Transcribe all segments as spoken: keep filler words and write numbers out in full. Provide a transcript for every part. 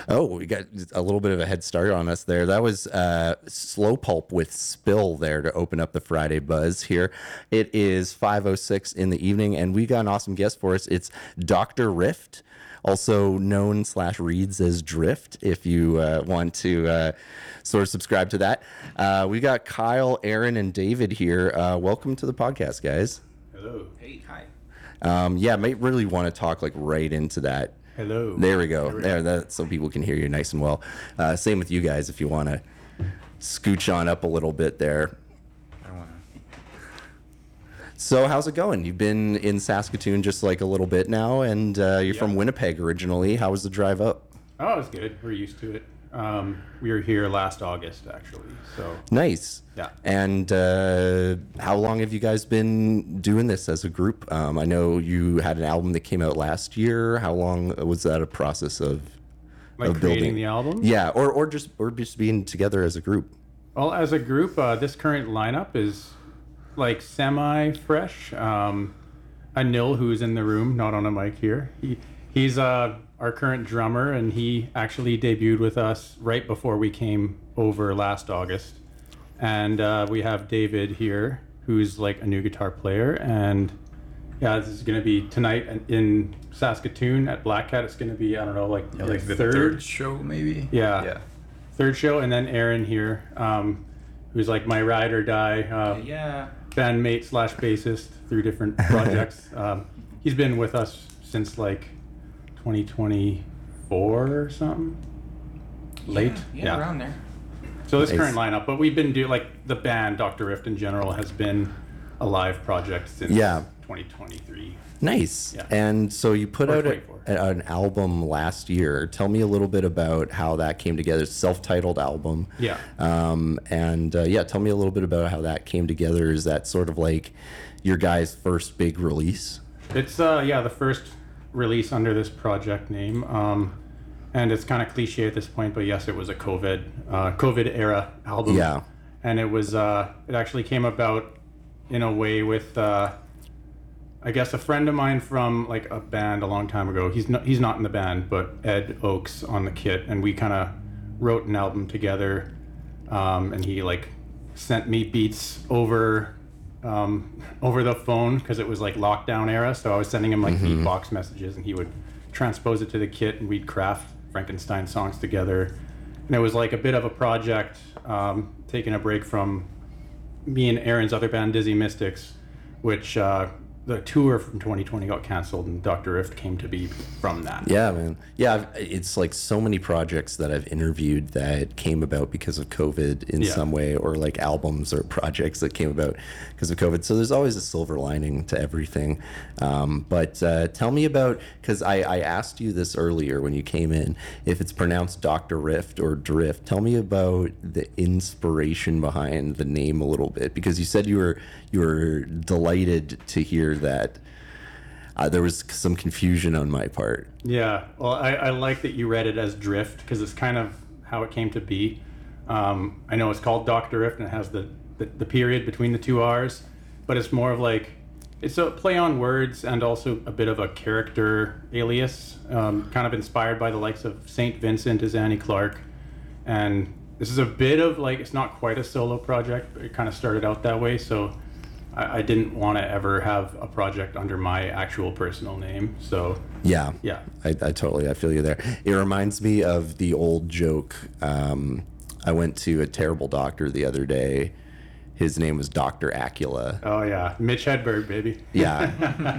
Oh, we got a little bit of a head start on us there. That was uh, Slow Pulp with Spill there to open up the Friday Buzz here. It is five oh six in the evening, and we got an awesome guest for us. It's Doctor Rift, also known slash reads as Drift, if you uh, want to uh, sort of subscribe to that. Uh, we got Kyle, Aaron, and David here. Uh, welcome to the podcast, guys. Hello. Hey, hi. Um, yeah, might really want to talk like right into that. Hello. There we go. There, we there, go. that so people can hear you nice and well. Uh, same with you guys if you want to scooch on up a little bit there. I don't want to. So how's it going? You've been in Saskatoon just like a little bit now, and uh, you're Yeah. from Winnipeg originally. How was the drive up? Oh, it's good. We're used to it. Um, we were here last August, actually. So Nice. yeah. And uh, how long have you guys been doing this as a group? Um, I know you had an album that came out last year. How long was that a process of, Like of creating building? the album? Yeah, or, or just or just being together as a group. Well, as a group, uh, this current lineup is like semi-fresh. Um, Anil, who's in the room, not on a mic here, he he's uh, our current drummer, and he actually debuted with us right before we came over last August. And uh, we have David here, who's like a new guitar player, and yeah, this is going to be tonight in- in Saskatoon at Black Cat. It's going to be, I don't know, like, Yeah, the like the third, third show, maybe. Yeah. Yeah. third show, and then Aaron here, um, who's like my ride or die uh, Yeah. bandmate slash bassist through different projects. um, he's been with us since like twenty twenty-four or something. Late, Yeah, yeah, around there. So this Nice. current lineup, but we've been doing like the band Doctor Rift in general has been a live project since Yeah. twenty twenty-three. Nice. Yeah. And so you put Or out a, twenty-four. a- an album last year. Tell me a little bit about how that came together. It's a self-titled album. Yeah. Um, and uh, yeah, tell me a little bit about how that came together. Is that sort of like your guys' first big release? It's uh yeah the first release under this project name, um, and it's kind of cliche at this point, but yes, it was a COVID uh, COVID era album. Yeah. And it was uh, it actually came about in a way with uh, I guess a friend of mine from like a band a long time ago. He's not he's not in the band, but Ed Oakes on the kit, and we kind of wrote an album together. Um, and he like sent me beats over um, over the phone because it was like lockdown era. So I was sending him like beatbox messages, and he would transpose it to the kit, and we'd craft Frankenstein songs together. And it was like a bit of a project, um, taking a break from me and Aaron's other band, Dizzy Mystics, which uh, the tour from twenty twenty got canceled, and Doctor Rift came to be from that. Yeah, man. Yeah, I've, it's like so many projects that I've interviewed that came about because of COVID in Yeah. some way, or like albums or projects that came about because of COVID. So there's always a silver lining to everything. Um, but uh, tell me about, because I, I asked you this earlier when you came in, if it's pronounced Doctor Rift or Drift. Tell me about the inspiration behind the name a little bit, because you said you were you were delighted to hear that. Uh, there was some confusion on my part. Yeah, well, I, I like that you read it as Drift because it's kind of how it came to be. Um, I know it's called Doctor Rift and it has the, the, the period between the two R's, but it's more of like, it's a play on words and also a bit of a character alias, um, kind of inspired by the likes of Saint Vincent as Annie Clark. And this is a bit of like, it's not quite a solo project, but it kind of started out that way. So I, I didn't want to ever have a project under my actual personal name. So Yeah. yeah. I, I totally, I feel you there. It reminds me of the old joke. Um, I went to a terrible doctor the other day. His name was Doctor Acula. Oh yeah, Mitch Hedberg, baby. Yeah.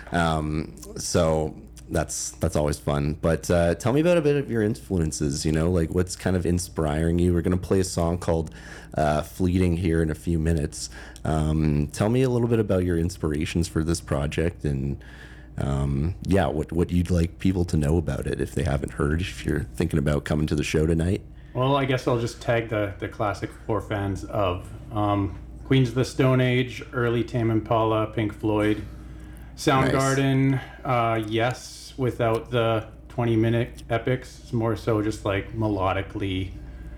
um, so that's that's always fun. But uh, tell me about a bit of your influences. You know, like what's kind of inspiring you. We're gonna play a song called uh, "Fleeting" here in a few minutes. Um, tell me a little bit about your inspirations for this project, and um, yeah, what what you'd like people to know about it if they haven't heard. If you're thinking about coming to the show tonight. Well, I guess I'll just tag the the classic four fans of um, Queens of the Stone Age, early Tame Impala, Pink Floyd, Soundgarden. Uh, yes, without the twenty minute epics. It's more so just like melodically.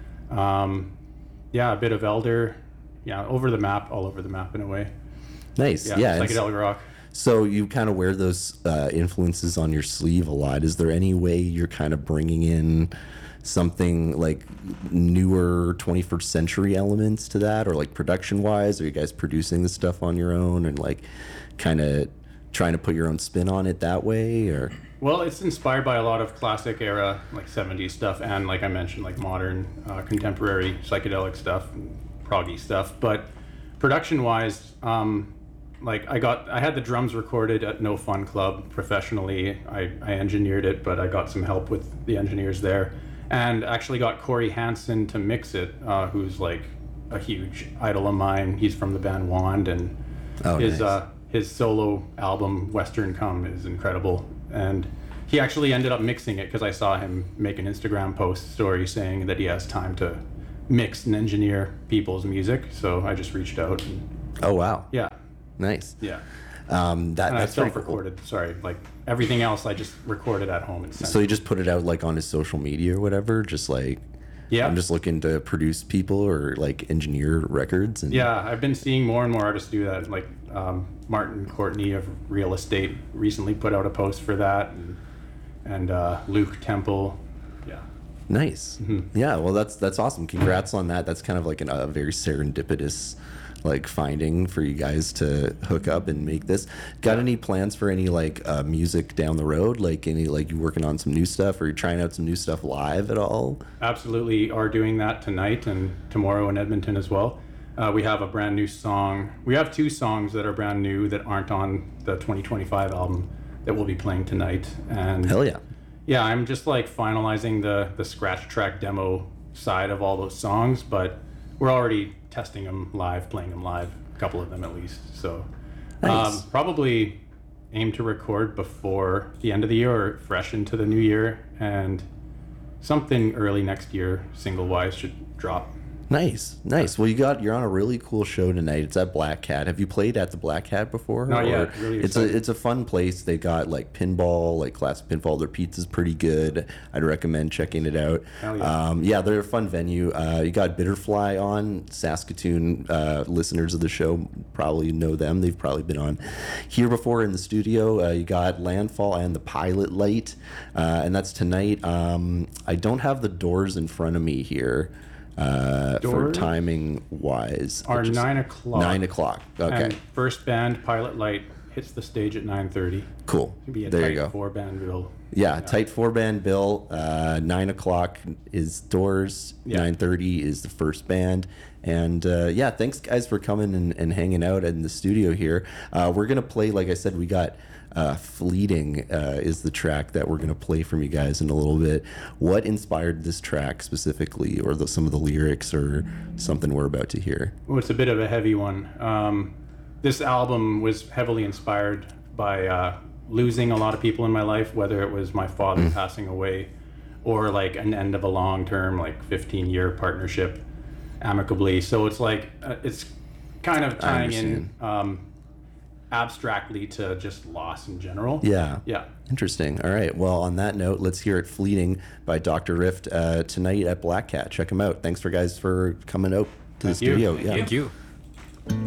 Um, yeah, a bit of Elder. Yeah, over the map, all over the map in a way. Nice. Yeah, Yeah. and psychedelic rock. So you kind of wear those uh, influences on your sleeve a lot. Is there any way you're kind of bringing in something like newer twenty-first century elements to that, or like production wise? Are you guys producing the stuff on your own and like kind of trying to put your own spin on it that way, or? Well, it's inspired by a lot of classic era, like seventies stuff, and like I mentioned, like modern, uh, contemporary psychedelic stuff, and proggy stuff. But production-wise, um, like I got, I had the drums recorded at No Fun Club professionally. I, I engineered it, but I got some help with the engineers there, and actually got Corey Hansen to mix it, uh, who's like a huge idol of mine. He's from the band Wand, and Oh, his nice. uh, his solo album Western Come is incredible. And he actually ended up mixing it because I saw him make an Instagram post story saying that he has time to mix and engineer people's music. So I just reached out. And, Oh wow, yeah, nice. yeah. Um, that And I that's pretty cool. self-recorded. Sorry, like everything else, I just recorded at home and sent. So you just put it out like on his social media or whatever, just like yeah, I'm just looking to produce people or like engineer records. And yeah. I've been seeing more and more artists do that. Like um, Martin Courtney of Real Estate recently put out a post for that, and, and uh, Luke Temple. Yeah. Nice. Mm-hmm. Yeah, well, that's that's awesome. Congrats on that. That's kind of like an, a very serendipitous like finding for you guys to hook up and make this. Got any plans for any like uh, music down the road? Like any like you working on some new stuff, or you trying out some new stuff live at all? Absolutely are doing that tonight and tomorrow in Edmonton as well. Uh, we have a brand new song. We have two songs that are brand new that aren't on the twenty twenty-five album that we'll be playing tonight. And Hell yeah. yeah, I'm just like finalizing the the scratch track demo side of all those songs, but we're already testing them live, playing them live, a couple of them at least. So Nice. um, probably aim to record before the end of the year or fresh into the new year, and something early next year, single wise, should drop. Nice, nice. Well, you got you're on a really cool show tonight. It's at Black Cat. Have you played at the Black Cat before? Not Or- yet. Really it's a excited. it's a fun place. They got like pinball, like classic pinball. Their pizza's pretty good. I'd recommend checking it out. Hell yeah. Um, yeah, they're a fun venue. Uh, you got Bitterfly on Saskatoon. Uh, listeners of the show probably know them. They've probably been on here before in the studio. Uh, you got Landfall and the Pilot Light, uh, and that's tonight. Um, I don't have the doors in front of me here. Uh, for Doors? timing wise, Are Just- nine o'clock. Nine o'clock. Okay, And first band, Pilot Light, hits the stage at nine thirty. cool. Be a There tight you go. four band bill. Yeah, tight four band bill. Uh, nine o'clock is doors. Yeah. Nine thirty is the first band. And uh, yeah, thanks guys for coming and, and hanging out in the studio here. Uh, we're gonna play, like I said, we got uh, "Fleeting" uh, is the track that we're gonna play from you guys in a little bit. What inspired this track specifically, or the, some of the lyrics, or something we're about to hear? Well, it's a bit of a heavy one. Um, this album was heavily inspired by uh, losing a lot of people in my life, whether it was my father passing away or like an end of a long-term, like fifteen-year partnership amicably. So it's like, uh, it's kind of tying in understand. um, abstractly to just loss in general. Yeah. Yeah. Interesting. All right. Well, on that note, let's hear it "Fleeting" by Doctor Rift uh, tonight at Black Cat. Check them out. Thanks for guys for coming out to Thank the you. studio. Thank yeah. Thank you.